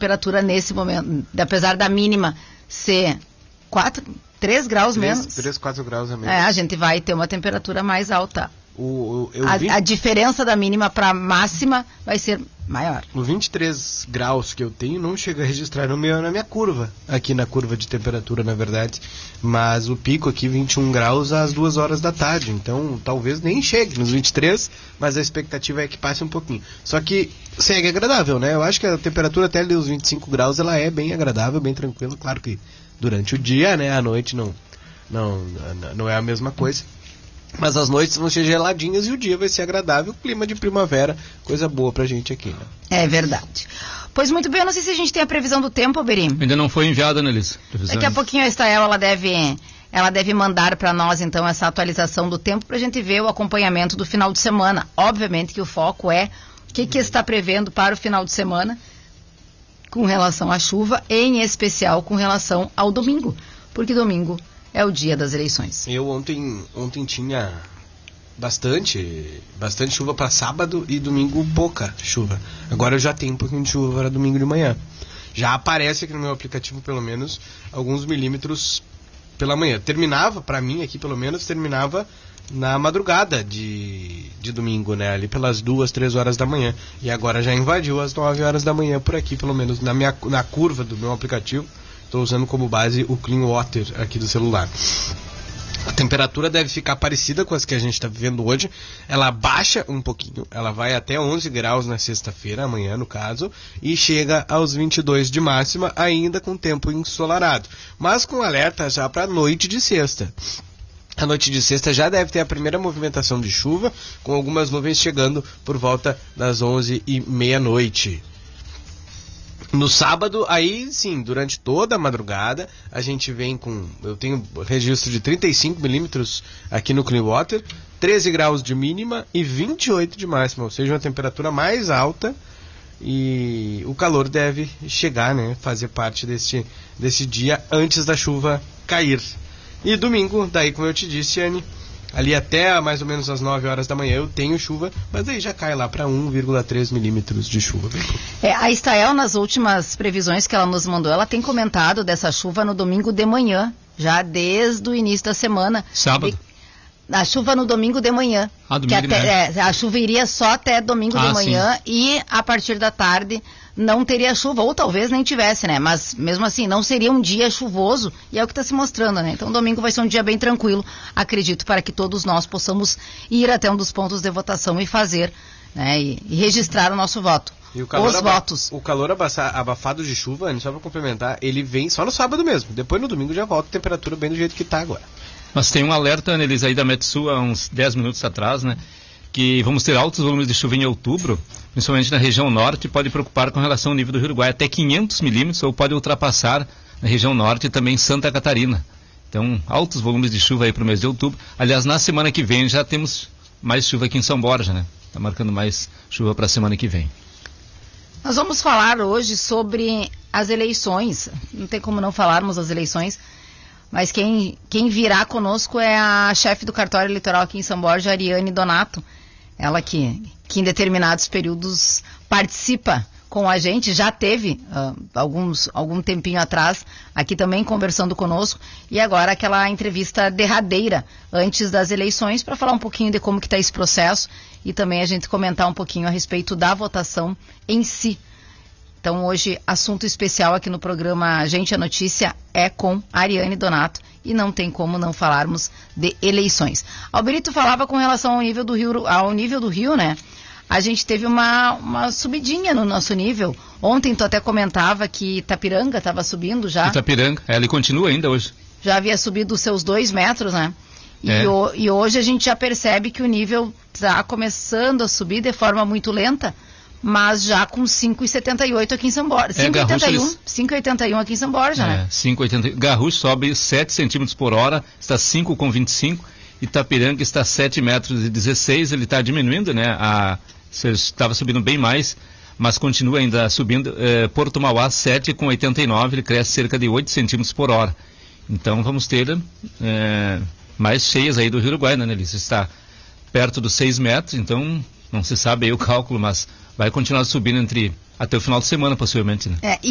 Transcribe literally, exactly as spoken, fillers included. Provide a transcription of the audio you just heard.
temperatura nesse momento, apesar da mínima ser quatro, três graus menos. três, quatro graus a menos. É, a gente vai ter uma temperatura mais alta. O, o, eu a, vi... a diferença da mínima para máxima vai ser maior. No vinte e três graus que eu tenho, não chega a registrar no meu, na minha curva, aqui na curva de temperatura, na verdade, mas o pico aqui, vinte e um graus às duas horas da tarde, então talvez nem chegue nos vinte e três, mas a expectativa é que passe um pouquinho. Só que segue agradável, né? Eu acho que a temperatura até ali os vinte e cinco graus, ela é bem agradável, bem tranquila, claro que durante o dia, né, à noite não, não, não é a mesma coisa. Mas as noites vão ser geladinhas e o dia vai ser agradável, clima de primavera, coisa boa pra gente aqui, né? É verdade. Pois muito bem, eu não sei se a gente tem a previsão do tempo, Berim. Ainda não foi enviada, né, Liz? Daqui a pouquinho a Estael, ela deve, ela deve mandar para nós, então, essa atualização do tempo pra gente ver o acompanhamento do final de semana. Obviamente que o foco é o que, que está prevendo para o final de semana com relação à chuva, em especial com relação ao domingo, porque domingo é o dia das eleições. Eu ontem, ontem tinha bastante, bastante chuva para sábado e domingo pouca chuva. Agora eu já tenho um pouquinho de chuva para domingo de manhã. Já aparece aqui no meu aplicativo pelo menos alguns milímetros pela manhã. Terminava, para mim aqui pelo menos, terminava na madrugada de, de domingo, né? Ali pelas duas, três horas da manhã. E agora já invadiu as nove horas da manhã por aqui, pelo menos na, minha, na curva do meu aplicativo. Estou usando como base o Clean Water aqui do celular. A temperatura deve ficar parecida com as que a gente está vivendo hoje. Ela baixa um pouquinho, ela vai até onze graus na sexta-feira, amanhã no caso, e chega aos vinte e dois de máxima, ainda com tempo ensolarado. Mas com alerta já para a noite de sexta. A noite de sexta já deve ter a primeira movimentação de chuva, com algumas nuvens chegando por volta das onze e meia-noite. No sábado, aí sim, durante toda a madrugada, a gente vem com... Eu tenho registro de trinta e cinco milímetros aqui no Clean Water, treze graus de mínima e vinte e oito de máxima, ou seja, uma temperatura mais alta, e o calor deve chegar, né, fazer parte desse, desse dia antes da chuva cair. E domingo, daí como eu te disse, Anne, ali até mais ou menos às nove horas da manhã eu tenho chuva, mas aí já cai lá para um vírgula três milímetros de chuva. É, a Estael, nas últimas previsões que ela nos mandou, ela tem comentado dessa chuva no domingo de manhã, já desde o início da semana. Sábado? E, a chuva no domingo de manhã. Ah, domingo que de até, manhã. É, a chuva iria só até domingo ah, de manhã, sim. E a partir da tarde não teria chuva, ou talvez nem tivesse, né? Mas mesmo assim, não seria um dia chuvoso, e é o que está se mostrando, né? Então domingo vai ser um dia bem tranquilo, acredito, para que todos nós possamos ir até um dos pontos de votação e fazer, né? E, e registrar o nosso voto. E o calor Os aba- votos. O calor abaça- abafado de chuva, Anny, só para complementar, ele vem só no sábado mesmo. Depois no domingo já volta a temperatura bem do jeito que está agora. Mas tem um alerta, Annelise, aí da Metsul há uns dez minutos atrás, né? Que vamos ter altos volumes de chuva em outubro, principalmente na região norte, pode preocupar com relação ao nível do Rio Uruguai, até quinhentos milímetros, ou pode ultrapassar na região norte e também Santa Catarina. Então, altos volumes de chuva aí para o mês de outubro. Aliás, na semana que vem já temos mais chuva aqui em São Borja, né? Está marcando mais chuva para a semana que vem. Nós vamos falar hoje sobre as eleições. Não tem como não falarmos das eleições, mas quem, quem virá conosco é a chefe do cartório eleitoral aqui em São Borja, Ariane Donato. Ela que, que em determinados períodos participa com a gente, já teve uh, alguns, algum tempinho atrás aqui também conversando conosco, e agora aquela entrevista derradeira antes das eleições para falar um pouquinho de como que está esse processo e também a gente comentar um pouquinho a respeito da votação em si. Então hoje, assunto especial aqui no programa Gente a Notícia é com Ariane Donato e não tem como não falarmos de eleições. Alberito falava com relação ao nível do Rio, ao nível do Rio, né? A gente teve uma, uma subidinha no nosso nível. Ontem tu até comentava que Itapiranga estava subindo já. Itapiranga, ela continua ainda hoje. Já havia subido os seus dois metros, né? E, é. o, e hoje a gente já percebe que o nível está começando a subir de forma muito lenta, mas já com cinco vírgula setenta e oito aqui em São Borja. cinco vírgula oitenta e um, cinco vírgula oitenta e um aqui em São Borja, é, né? cinco vírgula oitenta e um. Garrucho sobe sete centímetros por hora, está cinco vírgula vinte e cinco. Itapiranga está sete metros e dezesseis, ele está diminuindo, né? A, estava subindo bem mais, mas continua ainda subindo. É, Porto Mauá sete vírgula oitenta e nove, ele cresce cerca de oito centímetros por hora. Então vamos ter é, mais cheias aí do Rio Uruguai, né, Nelly? Está perto dos seis metros, então não se sabe aí o cálculo, mas vai continuar subindo entre até o final de semana, possivelmente, né? É,